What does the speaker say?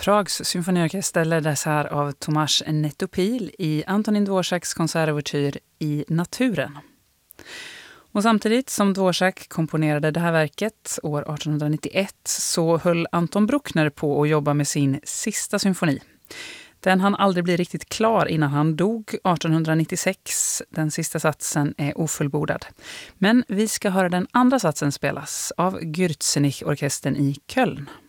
Prags symfoniorkester leddes här av Tomasz Netopil i Antonin Dvořáks konsertouvertyr I naturen. Och samtidigt som Dvořák komponerade det här verket år 1891 så höll Anton Bruckner på att jobba med sin sista symfoni. Den hann aldrig bli riktigt klar innan han dog 1896. Den sista satsen är ofullbordad. Men vi ska höra den andra satsen spelas av Gürzenich-orkestern i Köln.